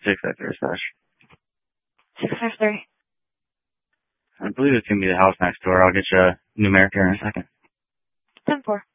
6 after a stash. 653. I believe it's going to be the house next door. I'll get you a numeric here in a second. 10-4.